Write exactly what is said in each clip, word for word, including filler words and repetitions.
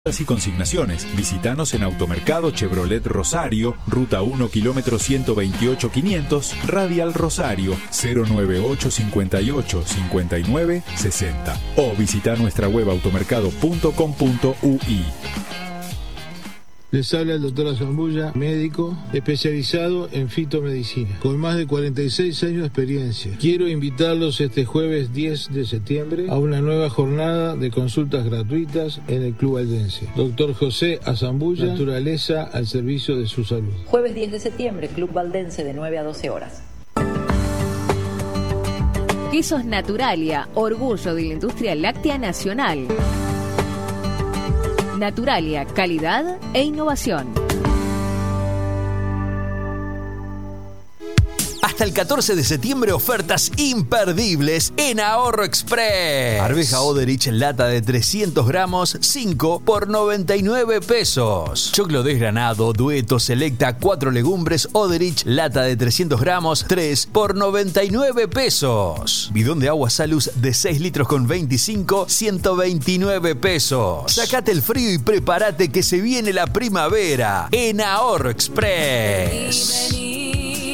y consignaciones. Visítanos en Automercado Chevrolet Rosario, Ruta uno, kilómetro ciento veintiocho quinientos, Radial Rosario, cero nueve ocho cincuenta y ocho cincuenta y nueve sesenta. O visita nuestra web automercado punto com punto u i. Les habla el doctor Azambulla, médico especializado en fitomedicina, con más de cuarenta y seis años de experiencia. Quiero invitarlos este jueves diez de septiembre a una nueva jornada de consultas gratuitas en el Club Valdense. Doctor José Azambulla, naturaleza al servicio de su salud. Jueves diez de septiembre, Club Valdense, de nueve a doce horas. Quesos Naturalia, orgullo de la industria láctea nacional. Naturalia, calidad e innovación. Hasta el catorce de septiembre, ofertas imperdibles en Ahorro Express. Arveja Oderich en lata de trescientos gramos, cinco por noventa y nueve pesos. Choclo desgranado, Dueto, Selecta, cuatro legumbres, Oderich, lata de trescientos gramos, tres por noventa y nueve pesos. Bidón de agua Salus de seis litros con veinticinco, ciento veintinueve pesos. Sacate el frío y prepárate que se viene la primavera en Ahorro Express. Vení, vení.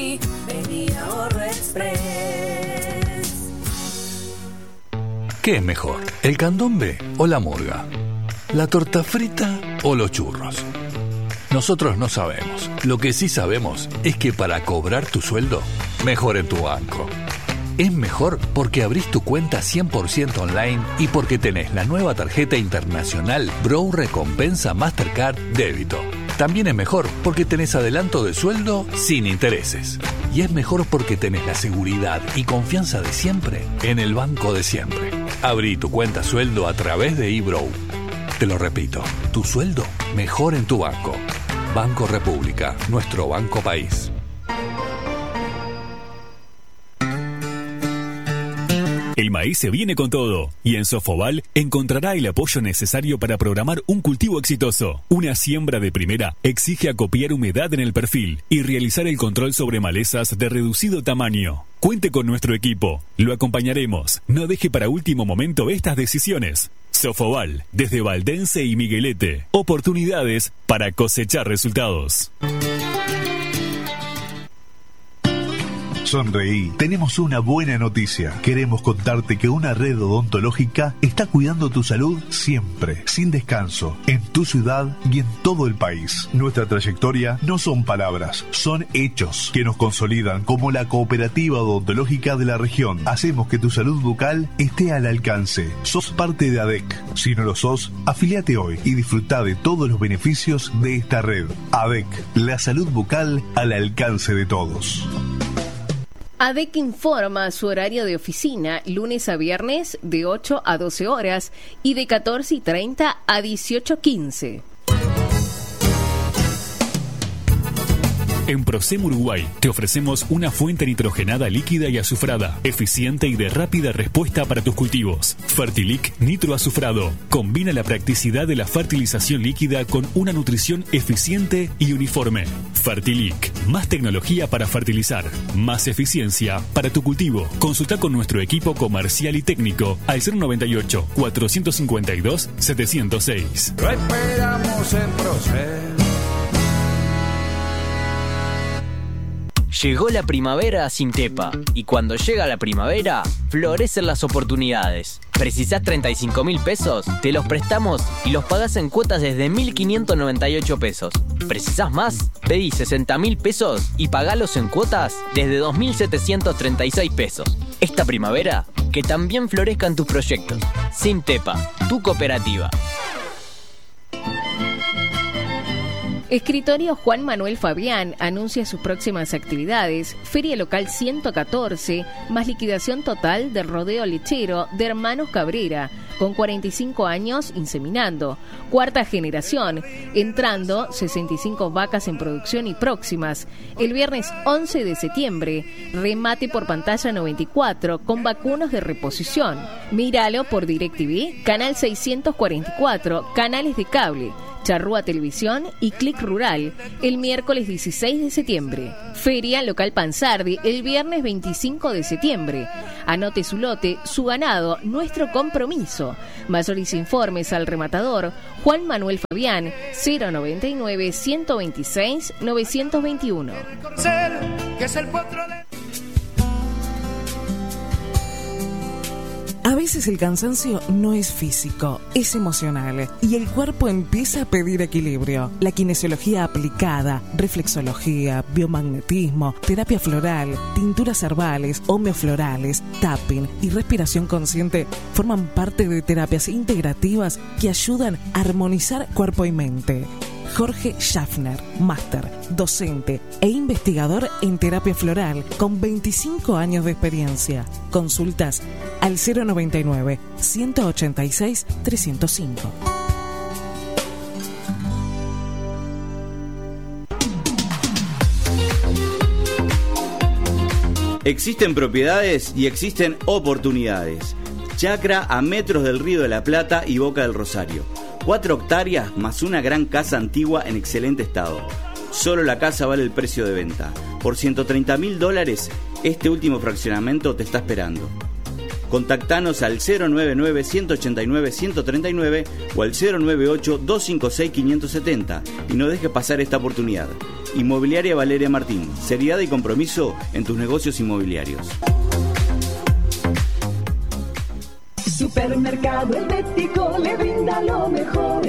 ¿Qué es mejor, el candombe o la murga? ¿La torta frita o los churros? Nosotros no sabemos. Lo que sí sabemos es que para cobrar tu sueldo, mejor en tu banco. Es mejor porque abrís tu cuenta cien por ciento online y porque tenés la nueva tarjeta internacional Bro Recompensa Mastercard Débito. También es mejor porque tenés adelanto de sueldo sin intereses. Y es mejor porque tenés la seguridad y confianza de siempre en el banco de siempre. Abrí tu cuenta sueldo a través de eBrow. Te lo repito, tu sueldo mejor en tu banco. Banco República, nuestro banco país. El maíz se viene con todo y en Sofoval encontrará el apoyo necesario para programar un cultivo exitoso. Una siembra de primera exige acopiar humedad en el perfil y realizar el control sobre malezas de reducido tamaño. Cuente con nuestro equipo, lo acompañaremos. No deje para último momento estas decisiones. Sofoval, desde Valdense y Miguelete. Oportunidades para cosechar resultados. Sonreí. Tenemos una buena noticia. Queremos contarte que una red odontológica está cuidando tu salud siempre, sin descanso, en tu ciudad y en todo el país. Nuestra trayectoria no son palabras, son hechos que nos consolidan como la cooperativa odontológica de la región. Hacemos que tu salud bucal esté al alcance. Sos parte de A D E C. Si no lo sos, afiliate hoy y disfruta de todos los beneficios de esta red. A D E C, la salud bucal al alcance de todos. A D E C informa su horario de oficina lunes a viernes de ocho a doce horas y de catorce y treinta a dieciocho quince. En Procem Uruguay te ofrecemos una fuente nitrogenada líquida y azufrada, eficiente y de rápida respuesta para tus cultivos. Fertilic nitroazufrado. Combina la practicidad de la fertilización líquida con una nutrición eficiente y uniforme. Fertilic. Más tecnología para fertilizar. Más eficiencia para tu cultivo. Consulta con nuestro equipo comercial y técnico al cero noventa y ocho, cuatrocientos cincuenta y dos, setecientos seis. Lo esperamos en Procem. Llegó la primavera a Sintepa y cuando llega la primavera, florecen las oportunidades. ¿Precisás treinta y cinco mil pesos? Te los prestamos y los pagás en cuotas desde mil quinientos noventa y ocho pesos. ¿Precisás más? Pedí sesenta mil pesos y pagalos en cuotas desde dos mil setecientos treinta y seis pesos. Esta primavera, que también florezcan tus proyectos. Sintepa, tu cooperativa. Escritorio Juan Manuel Fabián anuncia sus próximas actividades. Feria Local ciento catorce, más liquidación total del rodeo lechero de Hermanos Cabrera, con cuarenta y cinco años inseminando. Cuarta generación, entrando sesenta y cinco vacas en producción y próximas. El viernes once de septiembre, remate por pantalla noventa y cuatro con vacunos de reposición. Míralo por DirecTV, canal seiscientos cuarenta y cuatro, canales de cable. Charrúa Televisión y Click Rural el miércoles dieciséis de septiembre. Feria Local Pansardi el viernes veinticinco de septiembre. Anote su lote, su ganado, nuestro compromiso. Mayores informes al rematador Juan Manuel Fabián cero noventa y nueve, ciento veintiséis, novecientos veintiuno. A veces el cansancio no es físico, es emocional y el cuerpo empieza a pedir equilibrio. La kinesiología aplicada, reflexología, biomagnetismo, terapia floral, tinturas herbales, homeoflorales, tapping y respiración consciente forman parte de terapias integrativas que ayudan a armonizar cuerpo y mente. Jorge Schaffner, máster, docente e investigador en terapia floral con veinticinco años de experiencia. Consultas al cero noventa y nueve, ciento ochenta y seis, trescientos cinco. Existen propiedades y existen oportunidades. Chacra a metros del Río de la Plata y Boca del Rosario. Cuatro hectáreas más una gran casa antigua en excelente estado. Solo la casa vale el precio de venta. Por ciento treinta mil dólares, este último fraccionamiento te está esperando. Contactanos al cero noventa y nueve, ciento ochenta y nueve, ciento treinta y nueve o al cero noventa y ocho, doscientos cincuenta y seis, quinientos setenta y no dejes pasar esta oportunidad. Inmobiliaria Valeria Martín. Seriedad y compromiso en tus negocios inmobiliarios. Supermercado Helvético le brinda lo mejor.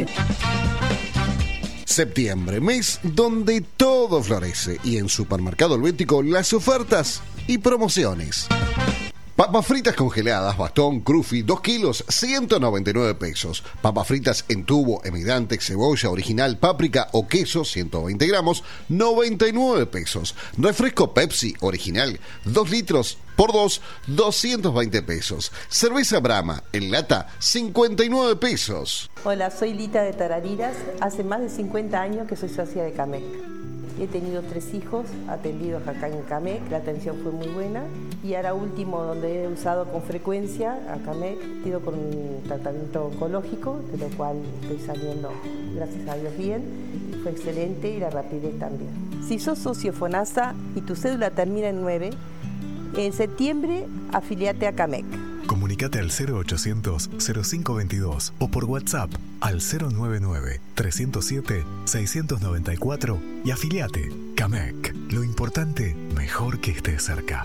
Septiembre, mes donde todo florece, y en Supermercado Helvético las ofertas y promociones. Papas fritas congeladas, bastón, crufi, dos kilos, ciento noventa y nueve pesos. Papas fritas en tubo, emigrante, cebolla, original, páprica o queso, ciento veinte gramos, noventa y nueve pesos. Refresco Pepsi, original, dos litros por dos, doscientos veinte pesos. Cerveza Brahma, en lata, cincuenta y nueve pesos. Hola, soy Lita de Tarariras. Hace más de cincuenta años que soy socia de Camec. He tenido tres hijos atendidos acá en Camec, la atención fue muy buena y ahora último donde he usado con frecuencia a Camec, he ido con un tratamiento oncológico, de lo cual estoy saliendo, gracias a Dios, bien, fue excelente y la rapidez también. Si sos socio FONASA y tu cédula termina en nueve, en septiembre afiliate a Camec. Comunicate al cero ochocientos, cero cinco veintidós o por WhatsApp al cero noventa y nueve, trescientos siete, seiscientos noventa y cuatro y afiliate. Camec. Lo importante, mejor que estés cerca.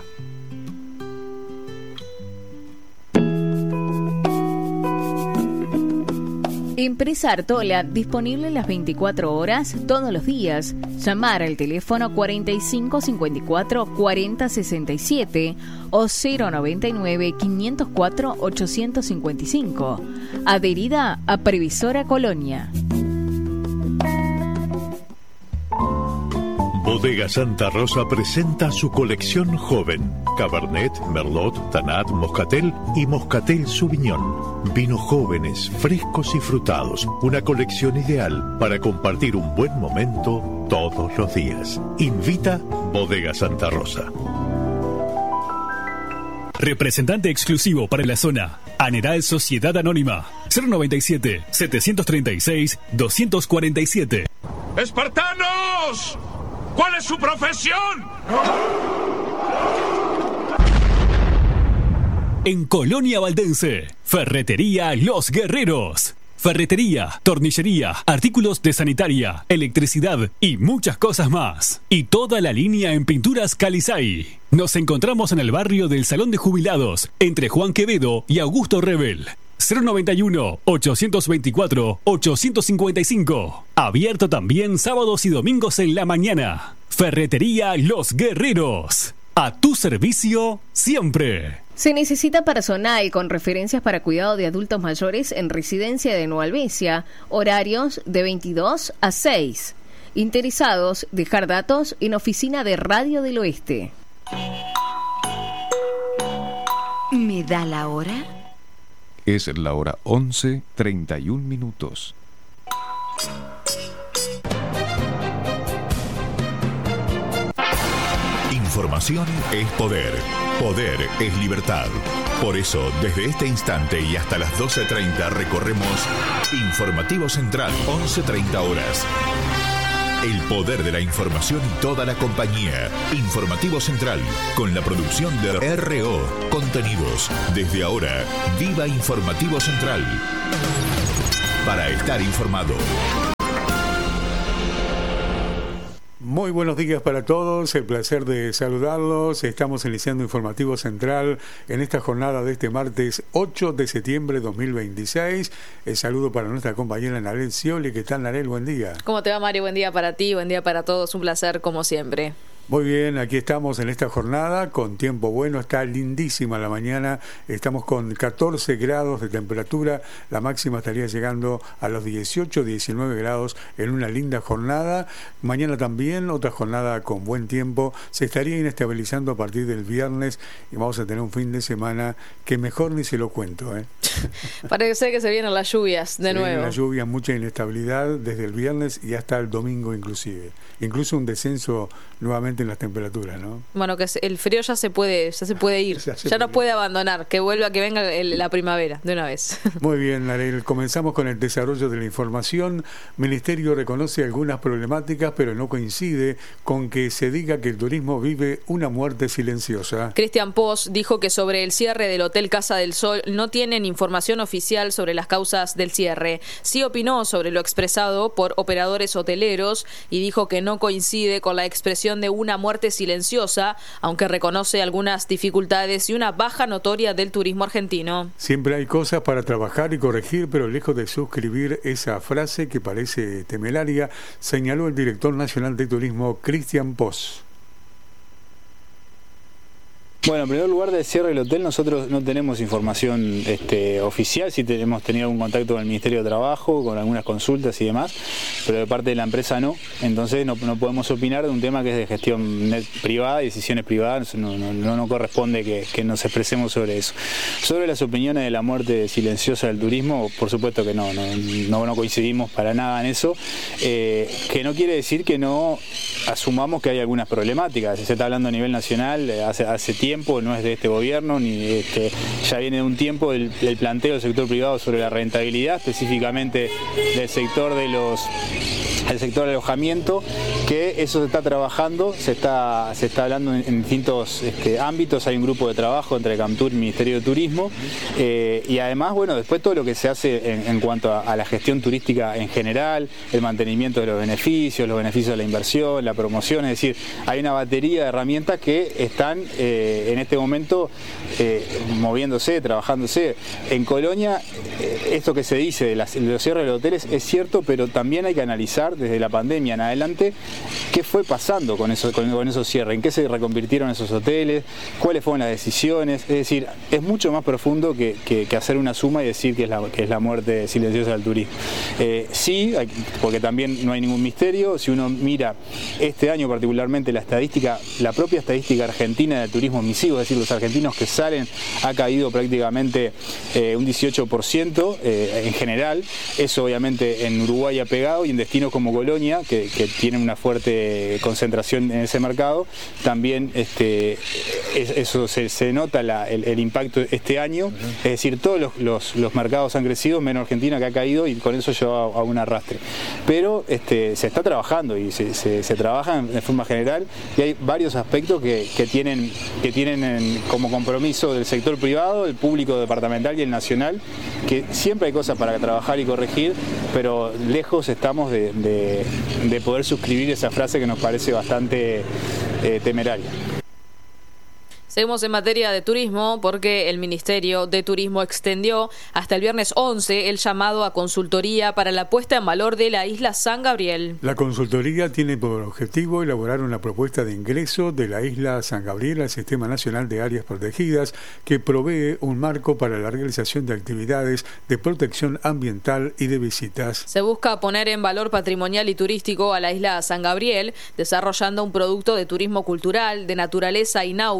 Empresa Artola, disponible las veinticuatro horas, todos los días. Llamar al teléfono cuarenta y cinco cincuenta y cuatro, cuarenta sesenta y siete o cero noventa y nueve, quinientos cuatro, ochocientos cincuenta y cinco. Adherida a Previsora Colonia. Bodega Santa Rosa presenta su colección joven. Cabernet, Merlot, Tanat, Moscatel y Moscatel Sauvignon. Vinos jóvenes, frescos y frutados. Una colección ideal para compartir un buen momento todos los días. Invita Bodega Santa Rosa. Representante exclusivo para la zona. Aneral Sociedad Anónima. cero noventa y siete, setecientos treinta y seis, doscientos cuarenta y siete. ¡Espartanos! ¿Cuál es su profesión? En Colonia Valdense, Ferretería Los Guerreros. Ferretería, tornillería, artículos de sanitaria, electricidad y muchas cosas más. Y toda la línea en pinturas Calizay. Nos encontramos en el barrio del Salón de Jubilados, entre Juan Quevedo y Augusto Rebel. cero noventa y uno, ochocientos veinticuatro, ochocientos cincuenta y cinco. Abierto también sábados y domingos en la mañana. Ferretería Los Guerreros. A tu servicio siempre. Se necesita personal con referencias para cuidado de adultos mayores en residencia de Nueva Albesia. Horarios de veintidós a seis. Interesados, dejar datos en oficina de Radio del Oeste. ¿Me da la hora? Es la hora once, treinta y un minutos. Información es poder. Poder es libertad. Por eso, desde este instante y hasta las doce treinta recorremos Informativo Central, once treinta horas. El poder de la información y toda la compañía. Informativo Central, con la producción de R O Contenidos. Desde ahora, viva Informativo Central. Para estar informado. Muy buenos días para todos, el placer de saludarlos. Estamos iniciando Informativo Central en esta jornada de este martes ocho de septiembre de dos mil veintiséis. El saludo para nuestra compañera Narel Scioli. ¿Qué tal, Narel? Buen día. ¿Cómo te va, Mario? Buen día para ti, buen día para todos. Un placer, como siempre. Muy bien, aquí estamos en esta jornada con tiempo bueno, está lindísima la mañana, estamos con catorce grados de temperatura, la máxima estaría llegando a los dieciocho, diecinueve grados en una linda jornada. Mañana también otra jornada con buen tiempo, se estaría inestabilizando a partir del viernes y vamos a tener un fin de semana que mejor ni se lo cuento. ¿eh? Parece que se vienen las lluvias de se nuevo. Vienen las lluvias, mucha inestabilidad desde el viernes y hasta el domingo inclusive, incluso un descenso nuevamente en las temperaturas, ¿no? Bueno, que el frío ya se puede, ya se puede ir, ya, ya no puede abandonar, que vuelva, que venga el, la primavera de una vez. Muy bien, Narel, comenzamos con el desarrollo de la información. Ministerio reconoce algunas problemáticas, pero no coincide con que se diga que el turismo vive una muerte silenciosa. Cristian Pos dijo que sobre el cierre del Hotel Casa del Sol no tienen información oficial sobre las causas del cierre. Sí opinó sobre lo expresado por operadores hoteleros y dijo que no coincide con la expresión de una muerte silenciosa, aunque reconoce algunas dificultades y una baja notoria del turismo argentino. Siempre hay cosas para trabajar y corregir, pero lejos de suscribir esa frase que parece temeraria, señaló el director nacional de turismo, Cristian Pos. Bueno, en primer lugar, del cierre del hotel nosotros no tenemos información este, oficial, sí hemos tenido algún contacto con el Ministerio de Trabajo, con algunas consultas y demás, pero de parte de la empresa no, entonces no, no podemos opinar de un tema que es de gestión net privada, decisiones privadas, no, no, no, no corresponde que, que nos expresemos sobre eso. Sobre las opiniones de la muerte silenciosa del turismo, por supuesto que no, no, no, no coincidimos para nada en eso, eh, que no quiere decir que no asumamos que hay algunas problemáticas, se está hablando a nivel nacional, hace, hace tiempo, no es de este gobierno, ni este, ya viene de un tiempo el, el planteo del sector privado sobre la rentabilidad, específicamente del sector de los el sector de alojamiento, que eso se está trabajando, se está, se está hablando en, en distintos este, ámbitos, hay un grupo de trabajo entre Camtur y el Ministerio de Turismo, eh, y además, bueno, después todo lo que se hace en, en cuanto a, a la gestión turística en general, el mantenimiento de los beneficios, los beneficios de la inversión, la promoción, es decir, hay una batería de herramientas que están eh, en este momento eh, moviéndose, trabajándose. En Colonia, eh, esto que se dice de, las, de los cierres de los hoteles es cierto, pero también hay que analizar desde la pandemia en adelante qué fue pasando con, eso, con, con esos cierres, en qué se reconvirtieron esos hoteles, cuáles fueron las decisiones, es decir, es mucho más profundo que, que, que hacer una suma y decir que es la, que es la muerte silenciosa del turismo. Eh, sí, hay, porque también no hay ningún misterio, si uno mira este año particularmente la estadística, la propia estadística argentina del turismo emisivo, es decir, los argentinos que salen ha caído prácticamente eh, un dieciocho por ciento eh, en general, eso obviamente en Uruguay ha pegado y en destinos como Colonia, que, que tiene una fuerte concentración en ese mercado, también este, es, eso se, se nota la, el, el impacto este año, uh-huh. Es decir, todos los, los, los mercados han crecido, menos Argentina que ha caído y con eso lleva a, a un arrastre. Pero este, se está trabajando y se, se, se trabaja de forma general y hay varios aspectos que, que tienen, que tienen en, como compromiso del sector privado, el público departamental y el nacional, que siempre hay cosas para trabajar y corregir, pero lejos estamos de, de, de poder suscribir esa frase que nos parece bastante eh, temeraria. Seguimos en materia de turismo porque el Ministerio de Turismo extendió hasta el viernes once el llamado a consultoría para la puesta en valor de la isla San Gabriel. La consultoría tiene por objetivo elaborar una propuesta de ingreso de la isla San Gabriel al Sistema Nacional de Áreas Protegidas que provee un marco para la realización de actividades de protección ambiental y de visitas. Se busca poner en valor patrimonial y turístico a la isla San Gabriel, desarrollando un producto de turismo cultural, de naturaleza y náutico,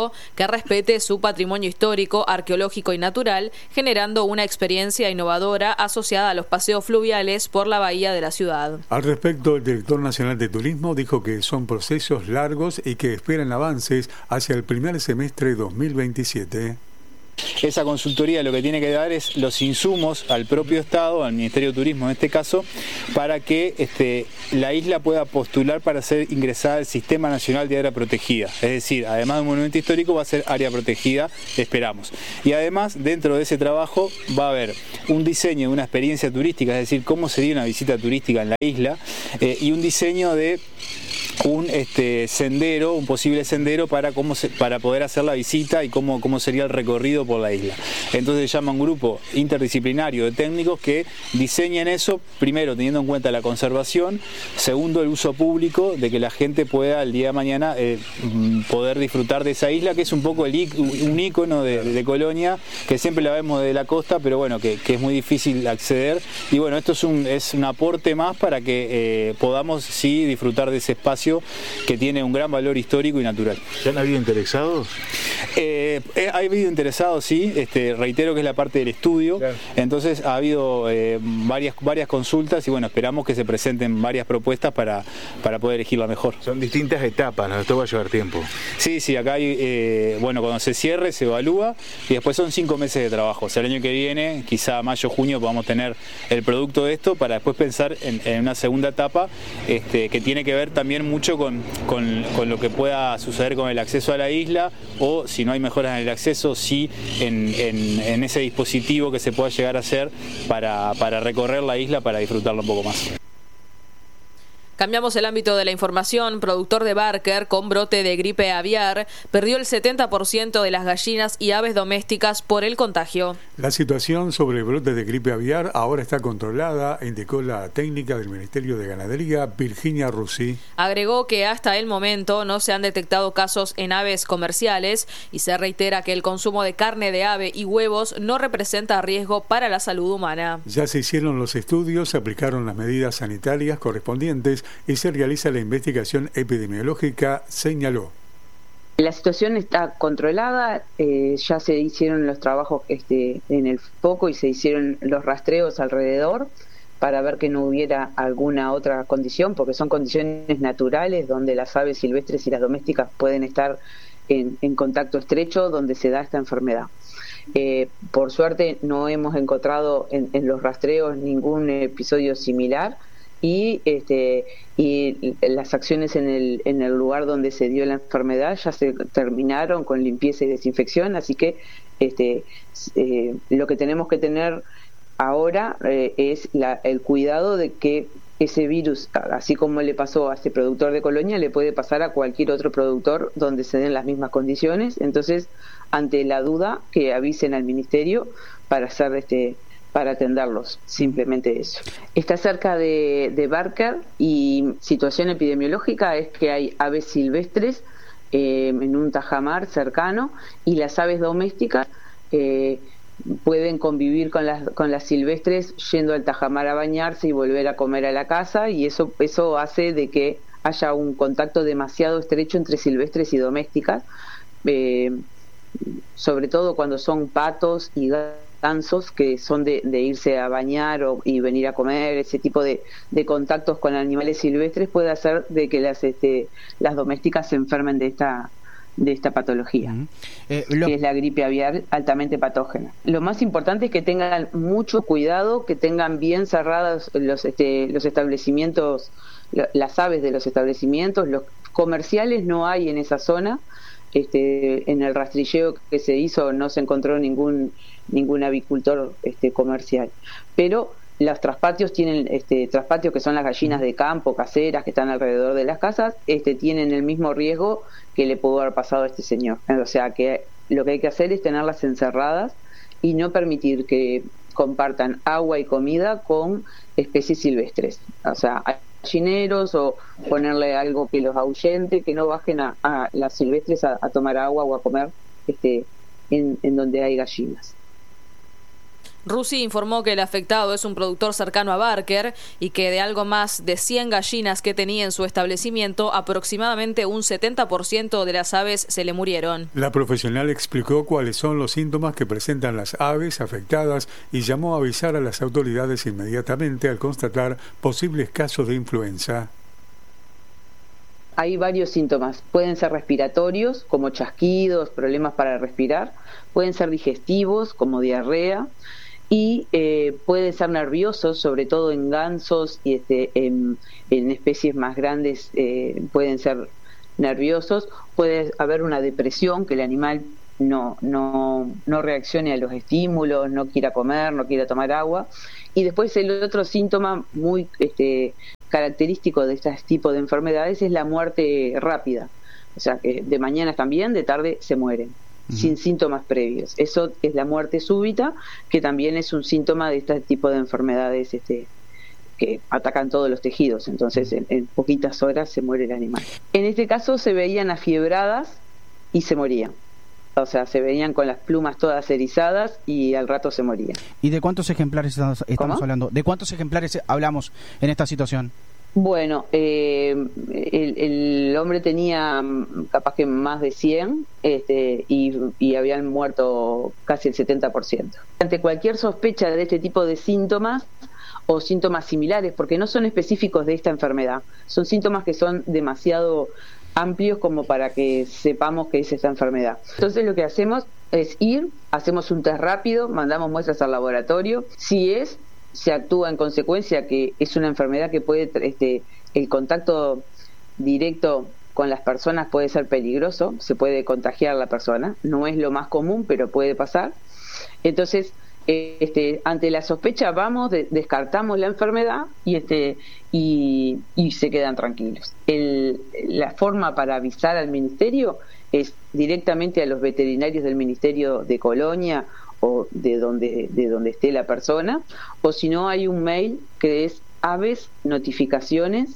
turístico que respete su patrimonio histórico, arqueológico y natural, generando una experiencia innovadora asociada a los paseos fluviales por la bahía de la ciudad. Al respecto, el director nacional de turismo dijo que son procesos largos y que esperan avances hacia el primer semestre dos mil veintisiete. Esa consultoría lo que tiene que dar es los insumos al propio Estado, al Ministerio de Turismo en este caso, para que este, la isla pueda postular para ser ingresada al Sistema Nacional de Área Protegida. Es decir, además de un monumento histórico va a ser área protegida, esperamos. Y además, dentro de ese trabajo va a haber un diseño de una experiencia turística, es decir, cómo sería una visita turística en la isla, eh, y un diseño de un este, sendero, un posible sendero para cómo se, para poder hacer la visita y cómo, cómo sería el recorrido por la isla. Entonces se llama un grupo interdisciplinario de técnicos que diseñen eso, primero teniendo en cuenta la conservación, segundo el uso público, de que la gente pueda el día de mañana eh, poder disfrutar de esa isla, que es un poco el, un ícono de, de Colonia, que siempre la vemos de la costa, pero bueno, que, que es muy difícil acceder. Y bueno, esto es un, es un aporte más para que eh, podamos sí disfrutar de ese espacio que tiene un gran valor histórico y natural. ¿Ya han habido interesados? Eh, ha habido interesados, sí, este, reitero que es la parte del estudio, claro. Entonces ha habido eh, varias, varias consultas y bueno, esperamos que se presenten varias propuestas para, para poder elegir la mejor. Son distintas etapas, ¿no? Esto va a llevar tiempo. Sí, sí, acá hay, eh, bueno, cuando se cierre se evalúa y después son cinco meses de trabajo. O sea, el año que viene, quizá mayo, junio, podamos tener el producto de esto para después pensar en, en una segunda etapa este, que tiene que ver también mucho con, con, con lo que pueda suceder con el acceso a la isla, o si no hay mejoras en el acceso, sí en, en, en ese dispositivo que se pueda llegar a hacer para, para recorrer la isla, para disfrutarlo un poco más. Cambiamos el ámbito de la información. Productor de Barker con brote de gripe aviar perdió el setenta por ciento de las gallinas y aves domésticas por el contagio. La situación sobre el brote de gripe aviar ahora está controlada, indicó la técnica del Ministerio de Ganadería, Virginia Russi. Agregó que hasta el momento no se han detectado casos en aves comerciales y se reitera que el consumo de carne de ave y huevos no representa riesgo para la salud humana. Ya se hicieron los estudios, se aplicaron las medidas sanitarias correspondientes y se realiza la investigación epidemiológica, señaló. La situación está controlada, eh, ya se hicieron los trabajos este, en el foco y se hicieron los rastreos alrededor para ver que no hubiera alguna otra condición, porque son condiciones naturales donde las aves silvestres y las domésticas pueden estar en, en contacto estrecho, donde se da esta enfermedad. Eh, por suerte no hemos encontrado en, en los rastreos ningún episodio similar. Y este y las acciones en el en el lugar donde se dio la enfermedad ya se terminaron con limpieza y desinfección, así que este eh, lo que tenemos que tener ahora eh, es la, el cuidado de que ese virus, así como le pasó a este productor de Colonia, le puede pasar a cualquier otro productor donde se den las mismas condiciones. Entonces, ante la duda, que avisen al ministerio para hacer este para atenderlos, simplemente eso. Está cerca de, de Barker y situación epidemiológica es que hay aves silvestres eh, en un tajamar cercano y las aves domésticas eh, pueden convivir con las, con las silvestres yendo al tajamar a bañarse y volver a comer a la casa, y eso, eso hace de que haya un contacto demasiado estrecho entre silvestres y domésticas, eh, sobre todo cuando son patos y gansos que son de, de irse a bañar o, y venir a comer. Ese tipo de, de contactos con animales silvestres puede hacer de que las este, las domésticas se enfermen de esta de esta patología, uh-huh. eh, lo... que es la gripe aviar altamente patógena. Lo más importante es que tengan mucho cuidado, que tengan bien cerrados los este, los establecimientos, las aves de los establecimientos. Los comerciales no hay en esa zona. Este, en el rastrilleo que se hizo no se encontró ningún ningún avicultor este, comercial, pero los traspatios tienen este, traspatios que son las gallinas de campo caseras que están alrededor de las casas, este, tienen el mismo riesgo que le pudo haber pasado a este señor. O sea que lo que hay que hacer es tenerlas encerradas y no permitir que compartan agua y comida con especies silvestres. O sea, gallineros o ponerle algo que los ahuyente, que no bajen a, a las silvestres a, a tomar agua o a comer este, en, en donde hay gallinas. Rusi informó que el afectado es un productor cercano a Barker y que de algo más de cien gallinas que tenía en su establecimiento, aproximadamente un setenta por ciento de las aves se le murieron. La profesional explicó cuáles son los síntomas que presentan las aves afectadas y llamó a avisar a las autoridades inmediatamente al constatar posibles casos de influenza. Hay varios síntomas, pueden ser respiratorios, como chasquidos, problemas para respirar, pueden ser digestivos, como diarrea, y eh, pueden ser nerviosos, sobre todo en gansos y este, en, en especies más grandes eh, pueden ser nerviosos. Puede haber una depresión, que el animal no, no, no reaccione a los estímulos, no quiera comer, no quiera tomar agua. Y después el otro síntoma muy este, característico de este tipo de enfermedades es la muerte rápida. O sea, que de mañana están bien, de tarde se mueren, uh-huh. sin síntomas previos. Eso es la muerte súbita, que también es un síntoma de este tipo de enfermedades este, que atacan todos los tejidos. Entonces, en, en poquitas horas se muere el animal. En este caso se veían afiebradas y se morían. O sea, se veían con las plumas todas erizadas y al rato se morían. ¿Y de cuántos ejemplares estamos, estamos hablando? ¿De cuántos ejemplares hablamos en esta situación? Bueno, eh, el, el hombre tenía capaz que más de cien este, y, y habían muerto casi el setenta por ciento. Ante cualquier sospecha de este tipo de síntomas o síntomas similares, porque no son específicos de esta enfermedad, son síntomas que son demasiado amplios como para que sepamos que es esta enfermedad. Entonces lo que hacemos es ir, hacemos un test rápido, mandamos muestras al laboratorio. Si es, se actúa en consecuencia, que es una enfermedad que puede, este, el contacto directo con las personas puede ser peligroso, se puede contagiar a la persona, no es lo más común, pero puede pasar. Entonces, Este, ante la sospecha vamos, de, descartamos la enfermedad y este y, y se quedan tranquilos. El, la forma para avisar al ministerio es directamente a los veterinarios del Ministerio de Colonia o de donde de donde esté la persona, o si no hay un mail que es avesnotificaciones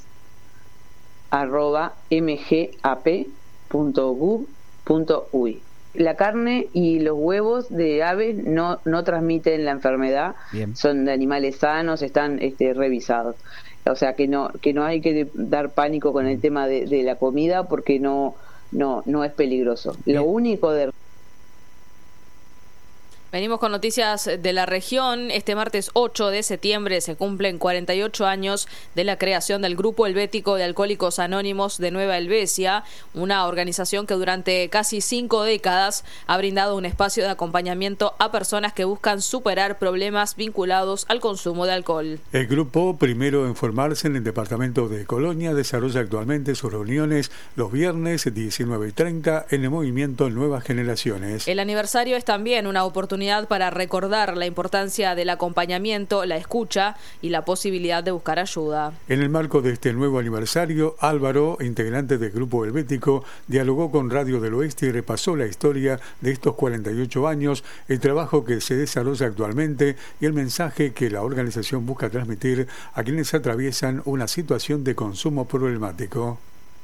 arroba mgap punto gov punto uy. La carne y los huevos de aves no, no transmiten la enfermedad. Bien. Son de animales sanos, están este, revisados. O sea que no que no hay que dar pánico con el tema de, de la comida, porque no no no es peligroso. Bien. Lo único de Venimos con noticias de la región. Este martes ocho de septiembre se cumplen cuarenta y ocho años de la creación del Grupo Helvético de Alcohólicos Anónimos de Nueva Helvecia, una organización que durante casi cinco décadas ha brindado un espacio de acompañamiento a personas que buscan superar problemas vinculados al consumo de alcohol. El grupo, primero en formarse en el departamento de Colonia, desarrolla actualmente sus reuniones los viernes diecinueve y treinta en el movimiento Nuevas Generaciones. El aniversario es también una oportunidad para recordar la importancia del acompañamiento, la escucha y la posibilidad de buscar ayuda. En el marco de este nuevo aniversario, Álvaro, integrante del Grupo Helvético, dialogó con Radio del Oeste y repasó la historia de estos cuarenta y ocho años, el trabajo que se desarrolla actualmente y el mensaje que la organización busca transmitir a quienes atraviesan una situación de consumo problemático.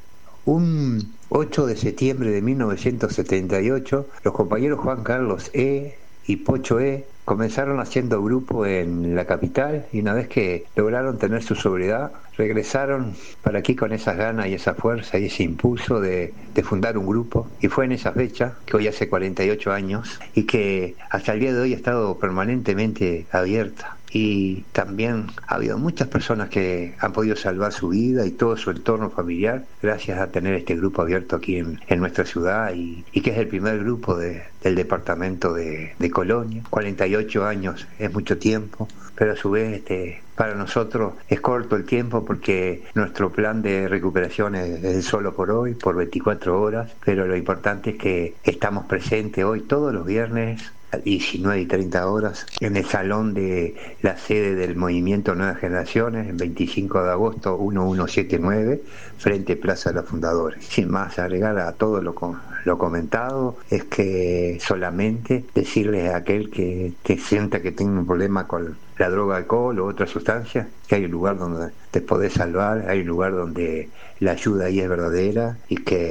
Un ocho de septiembre de mil novecientos setenta y ocho, los compañeros Juan Carlos E. y Pocho E. comenzaron haciendo grupo en la capital, y una vez que lograron tener su sobriedad, regresaron para aquí con esas ganas y esa fuerza y ese impulso de, de fundar un grupo. Y fue en esa fecha, que hoy hace cuarenta y ocho años, y que hasta el día de hoy ha estado permanentemente abierta. Y también ha habido muchas personas que han podido salvar su vida y todo su entorno familiar gracias a tener este grupo abierto aquí en, en nuestra ciudad, y, y que es el primer grupo de, del departamento de, de Colonia. cuarenta y ocho años es mucho tiempo, pero a su vez este, para nosotros es corto el tiempo, porque nuestro plan de recuperación es, es solo por hoy, por veinticuatro horas, pero lo importante es que estamos presentes hoy todos los viernes a diecinueve y treinta horas en el salón de la sede del movimiento Nuevas Generaciones, en veinticinco de agosto mil ciento setenta y nueve, frente Plaza de los Fundadores. Sin más agregar a todo lo, lo comentado, es que solamente decirles a aquel que, que sienta que tiene un problema con la droga, alcohol o otra sustancia, que hay un lugar donde te podés salvar, hay un lugar donde la ayuda ahí es verdadera, y que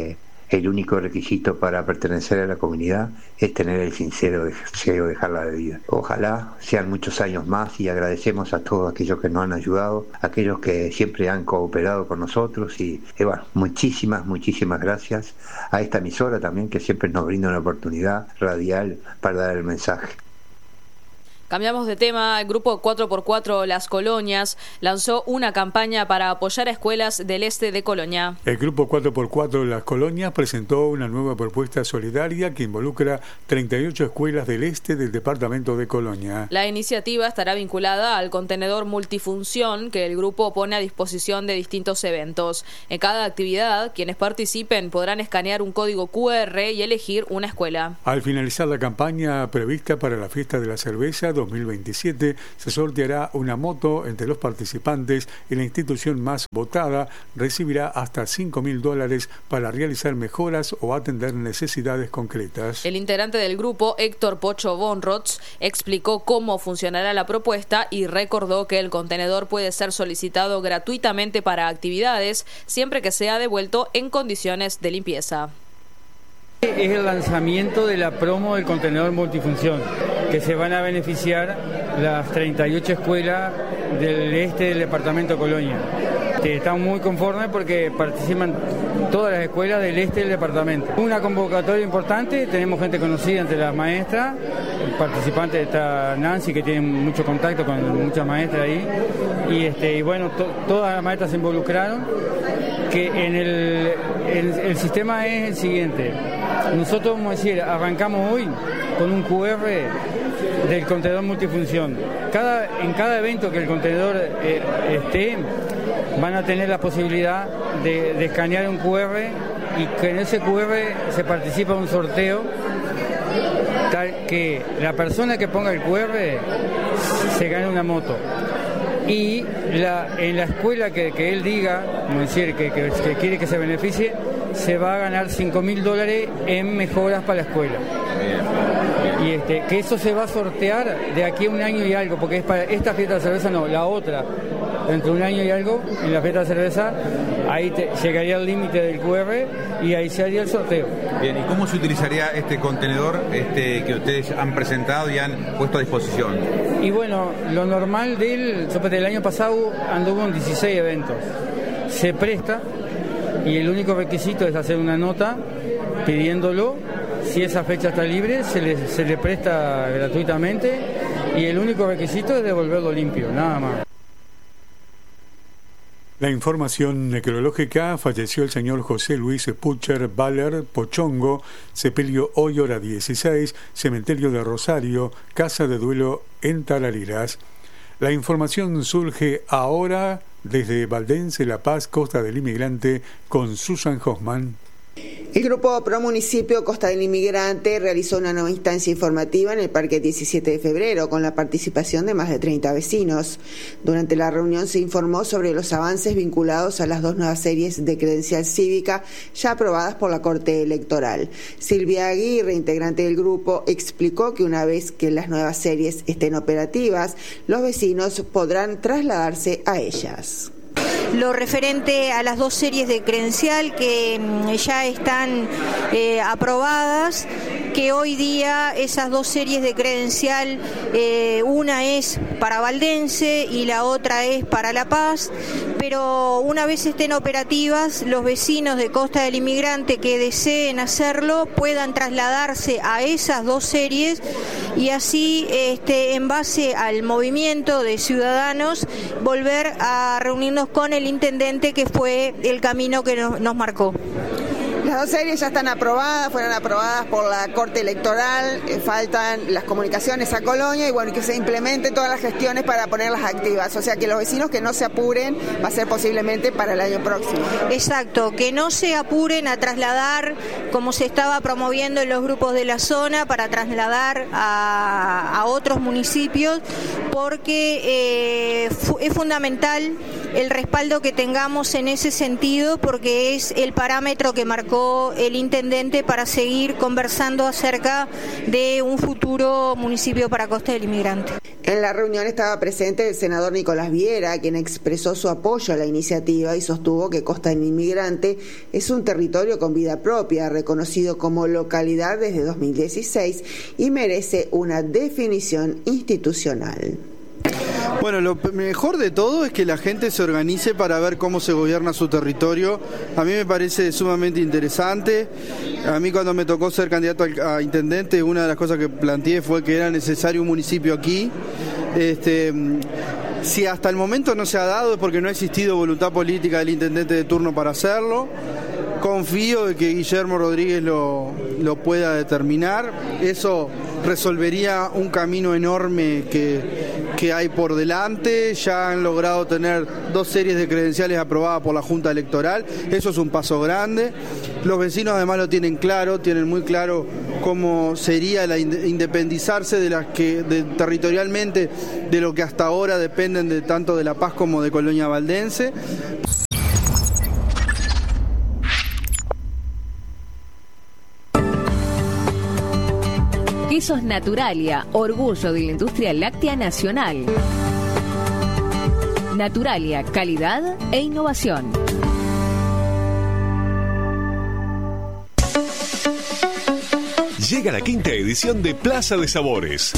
el único requisito para pertenecer a la comunidad es tener el sincero deseo de dejarla de vida. Ojalá sean muchos años más y agradecemos a todos aquellos que nos han ayudado, aquellos que siempre han cooperado con nosotros y, y bueno, muchísimas, muchísimas gracias a esta emisora también que siempre nos brinda una oportunidad radial para dar el mensaje. Cambiamos de tema. El grupo cuatro por cuatro Las Colonias lanzó una campaña para apoyar a escuelas del este de Colonia. El grupo cuatro por cuatro Las Colonias presentó una nueva propuesta solidaria que involucra treinta y ocho escuelas del este del departamento de Colonia. La iniciativa estará vinculada al contenedor multifunción que el grupo pone a disposición de distintos eventos. En cada actividad, quienes participen podrán escanear un código cu erre y elegir una escuela. Al finalizar la campaña prevista para la fiesta de la cerveza dos mil veintisiete, se sorteará una moto entre los participantes y la institución más votada recibirá hasta cinco mil dólares para realizar mejoras o atender necesidades concretas. El integrante del grupo, Héctor Pocho Bonrots, explicó cómo funcionará la propuesta y recordó que el contenedor puede ser solicitado gratuitamente para actividades siempre que sea devuelto en condiciones de limpieza. Es el lanzamiento de la promo del contenedor multifunción, que se van a beneficiar las treinta y ocho escuelas del este del departamento de Colonia. Estamos muy conformes porque participan todas las escuelas del este del departamento. Una convocatoria importante, tenemos gente conocida entre las maestras, participantes está Nancy, que tiene mucho contacto con muchas maestras ahí, y, este, y bueno, to, todas las maestras se involucraron, que en el, el, el sistema es el siguiente. Nosotros, vamos a decir, arrancamos hoy con un cu erre del contenedor multifunción. Cada, en cada evento que el contenedor eh, esté, van a tener la posibilidad de, de escanear un cu erre y que en ese cu erre se participa en un sorteo tal que la persona que ponga el cu erre se gane una moto. Y la, en la escuela que, que él diga, como decir, que, que, que quiere que se beneficie, se va a ganar cinco mil dólares en mejoras para la escuela. Y este, que eso se va a sortear de aquí a un año y algo, porque es para esta fiesta de cerveza, no, la otra. Dentro de un año y algo, en la fiesta de cerveza, ahí te, llegaría el límite del cu erre y ahí se haría el sorteo. Bien, ¿y cómo se utilizaría este contenedor este, que ustedes han presentado y han puesto a disposición? Y bueno, lo normal de él, el año pasado anduvo en dieciséis eventos. Se presta y el único requisito es hacer una nota pidiéndolo. Si esa fecha está libre, se le, se le presta gratuitamente y el único requisito es devolverlo limpio, nada más. La información necrológica: falleció el señor José Luis Pucher Baller Pochongo, sepelio hoy hora dieciséis, cementerio de Rosario, casa de duelo en Tarariras. La información surge ahora desde Valdense, La Paz, Costa del Inmigrante, con Susan Hoffman. El grupo Pro Municipio Costa del Inmigrante realizó una nueva instancia informativa en el Parque diecisiete de febrero con la participación de más de treinta vecinos. Durante la reunión se informó sobre los avances vinculados a las dos nuevas series de credencial cívica ya aprobadas por la Corte Electoral. Silvia Aguirre, integrante del grupo, explicó que una vez que las nuevas series estén operativas, los vecinos podrán trasladarse a ellas. Lo referente a las dos series de credencial que ya están eh, aprobadas, que hoy día esas dos series de credencial, eh, una es para Valdense y la otra es para La Paz, pero una vez estén operativas, los vecinos de Costa del Inmigrante que deseen hacerlo puedan trasladarse a esas dos series y así, este, en base al movimiento de ciudadanos, volver a reunirnos con el intendente, que fue el camino que nos, nos marcó. Las dos series ya están aprobadas, fueron aprobadas por la Corte Electoral, eh, faltan las comunicaciones a Colonia y bueno, que se implementen todas las gestiones para ponerlas activas, o sea que los vecinos que no se apuren, va a ser posiblemente para el año próximo. Exacto, que no se apuren a trasladar, como se estaba promoviendo en los grupos de la zona, para trasladar a, a otros municipios, porque eh, fu- es fundamental el respaldo que tengamos en ese sentido, porque es el parámetro que marcó el intendente para seguir conversando acerca de un futuro municipio para Costa del Inmigrante. En la reunión estaba presente el senador Nicolás Viera, quien expresó su apoyo a la iniciativa y sostuvo que Costa del Inmigrante es un territorio con vida propia, reconocido como localidad desde dos mil dieciséis y merece una definición institucional. Bueno, lo mejor de todo es que la gente se organice para ver cómo se gobierna su territorio. A mí me parece sumamente interesante. A mí cuando me tocó ser candidato a intendente, una de las cosas que planteé fue que era necesario un municipio aquí. Este, si hasta el momento no se ha dado es porque no ha existido voluntad política del intendente de turno para hacerlo. Confío de que Guillermo Rodríguez lo, lo pueda determinar. Eso resolvería un camino enorme que, que hay por delante. Ya han logrado tener dos series de credenciales aprobadas por la Junta Electoral. Eso es un paso grande. Los vecinos además lo tienen claro, tienen muy claro cómo sería la independizarse de las que de, territorialmente de lo que hasta ahora dependen de tanto de La Paz como de Colonia Valdense. Quesos Naturalia, orgullo de la industria láctea nacional. Naturalia, calidad e innovación. Llega la quinta edición de Plaza de Sabores.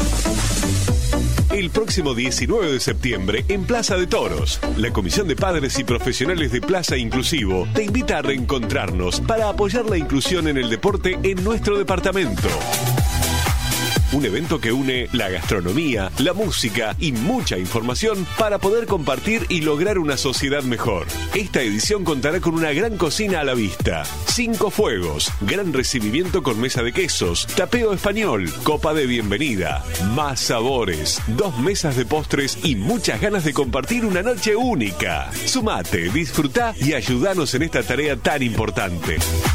El próximo diecinueve de septiembre en Plaza de Toros, la Comisión de Padres y Profesionales de Plaza Inclusivo te invita a reencontrarnos para apoyar la inclusión en el deporte en nuestro departamento. Un evento que une la gastronomía, la música y mucha información para poder compartir y lograr una sociedad mejor. Esta edición contará con una gran cocina a la vista, cinco fuegos, gran recibimiento con mesa de quesos, tapeo español, copa de bienvenida, más sabores, dos mesas de postres y muchas ganas de compartir una noche única. Sumate, disfrutá y ayudanos en esta tarea tan importante.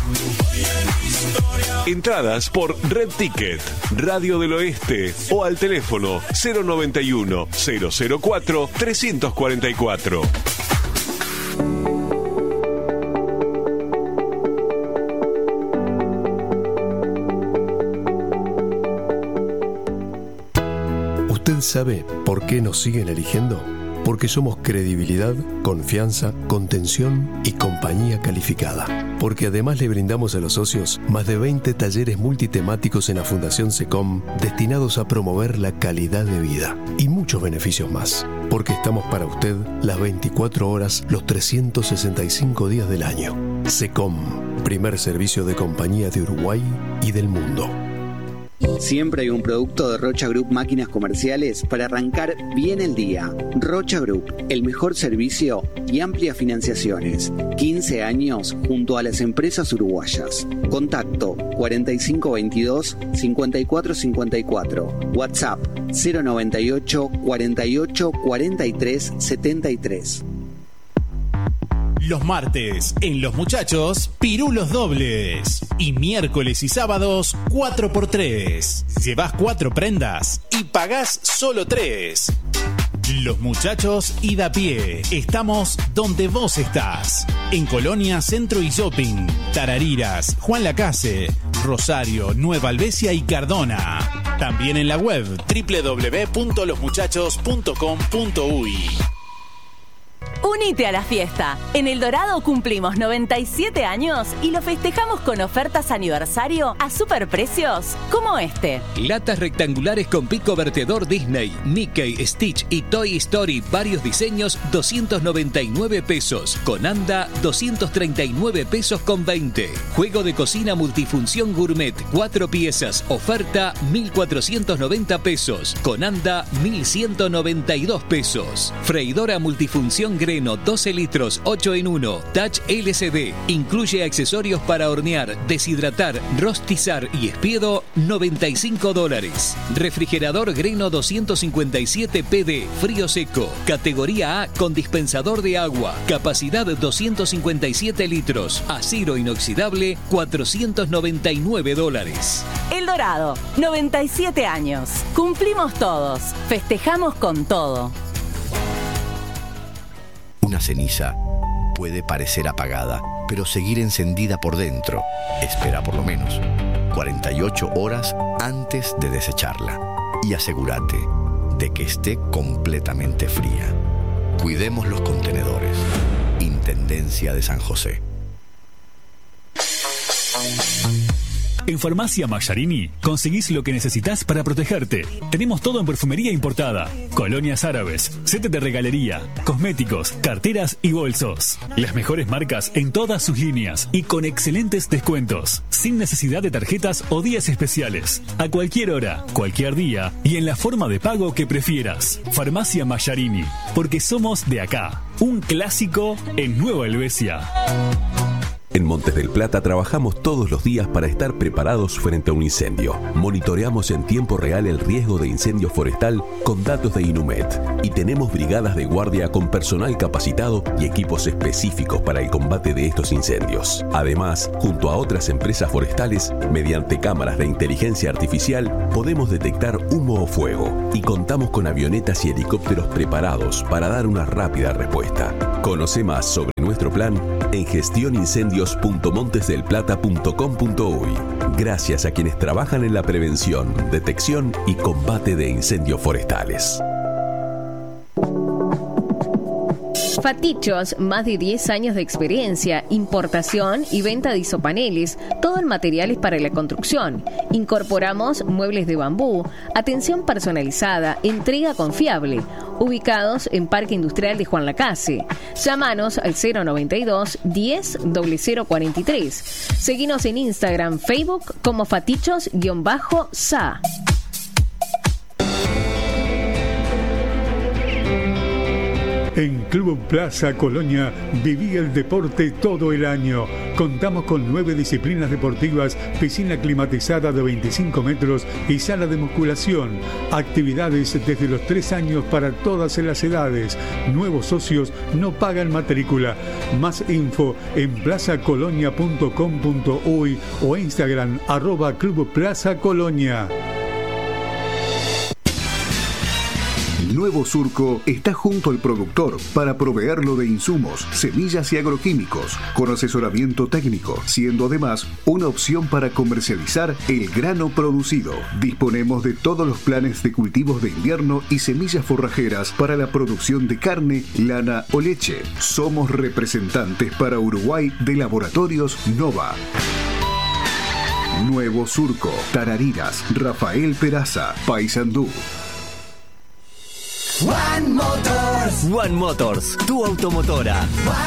Entradas por Red Ticket, Radio del Oeste o al teléfono cero noventa y uno, cero cero cuatro, trescientos cuarenta y cuatro. ¿Usted sabe por qué nos siguen eligiendo? Porque somos credibilidad, confianza, contención y compañía calificada. Porque además le brindamos a los socios más de veinte talleres multitemáticos en la Fundación SECOM destinados a promover la calidad de vida y muchos beneficios más. Porque estamos para usted las veinticuatro horas, los trescientos sesenta y cinco días del año. SECOM, primer servicio de compañía de Uruguay y del mundo. Siempre hay un producto de Rocha Group Máquinas Comerciales para arrancar bien el día. Rocha Group, el mejor servicio y amplias financiaciones. quince años junto a las empresas uruguayas. Contacto cuarenta y cinco veintidós, cincuenta y cuatro cincuenta y cuatro. WhatsApp cero noventa y ocho, cuarenta y ocho, cuarenta y tres, setenta y tres. Los martes, en Los Muchachos, pirulos dobles. Y miércoles y sábados, cuatro por tres. Llevas cuatro prendas y pagás solo tres. Los Muchachos y da pie. Estamos donde vos estás. En Colonia, Centro y Shopping. Tarariras, Juan Lacase, Rosario, Nueva Albesia y Cardona. También en la web doble u doble u doble u punto los muchachos punto com punto uy. Unite a la fiesta. En El Dorado cumplimos noventa y siete años y lo festejamos con ofertas aniversario a superprecios como este. Latas rectangulares con pico vertedor Disney, Mickey, Stitch y Toy Story, varios diseños, doscientos noventa y nueve pesos. Con anda, doscientos treinta y nueve pesos con veinte. Juego de cocina multifunción gourmet, cuatro piezas, oferta mil cuatrocientos noventa pesos. Con anda, mil ciento noventa y dos pesos. Freidora multifunción Greno, doce litros, ocho en uno, Touch L C D. Incluye accesorios para hornear, deshidratar, rostizar y espiedo, noventa y cinco dólares. Refrigerador Greno doscientos cincuenta y siete P D, frío seco, categoría A con dispensador de agua, capacidad doscientos cincuenta y siete litros, acero inoxidable, cuatrocientos noventa y nueve dólares. El Dorado, noventa y siete años. Cumplimos todos. Festejamos con todo. Una ceniza puede parecer apagada, pero seguir encendida por dentro. Espera por lo menos cuarenta y ocho horas antes de desecharla. Y asegúrate de que esté completamente fría. Cuidemos los contenedores. Intendencia de San José. En Farmacia Mayarini conseguís lo que necesitas para protegerte. Tenemos todo en perfumería importada, colonias árabes, setes de regalería, cosméticos, carteras y bolsos. Las mejores marcas en todas sus líneas y con excelentes descuentos, sin necesidad de tarjetas o días especiales. A cualquier hora, cualquier día y en la forma de pago que prefieras. Farmacia Mayarini, porque somos de acá. Un clásico en Nueva Helvecia. En Montes del Plata trabajamos todos los días para estar preparados frente a un incendio. Monitoreamos en tiempo real el riesgo de incendio forestal con datos de Inumet y tenemos brigadas de guardia con personal capacitado y equipos específicos para el combate de estos incendios. Además, junto a otras empresas forestales, mediante cámaras de inteligencia artificial, podemos detectar humo o fuego y contamos con avionetas y helicópteros preparados para dar una rápida respuesta. Conoce más sobre nuestro plan en gestionincendios punto montes del plata punto com punto uy. Gracias a quienes trabajan en la prevención, detección y combate de incendios forestales. Fatichos, más de diez años de experiencia, importación y venta de isopaneles, todo en materiales para la construcción. Incorporamos muebles de bambú, atención personalizada, entrega confiable. Ubicados en Parque Industrial de Juan Lacase. Llámanos al cero noventa y dos, diez, cero cero cuarenta y tres. Seguinos en Instagram, Facebook como Fatichos-Sa. En Club Plaza Colonia viví el deporte todo el año. Contamos con nueve disciplinas deportivas, piscina climatizada de veinticinco metros y sala de musculación. Actividades desde los tres años para todas las edades. Nuevos socios no pagan matrícula. Más info en plaza colonia punto com punto uy o Instagram arroba Club Plaza Colonia. Nuevo Surco está junto al productor para proveerlo de insumos, semillas y agroquímicos, con asesoramiento técnico, siendo además una opción para comercializar el grano producido. Disponemos de todos los planes de cultivos de invierno y semillas forrajeras para la producción de carne, lana o leche. Somos representantes para Uruguay de Laboratorios Nova. Nuevo Surco, Tarariras, Rafael Peraza, Paysandú. One Motors. One Motors, tu automotora.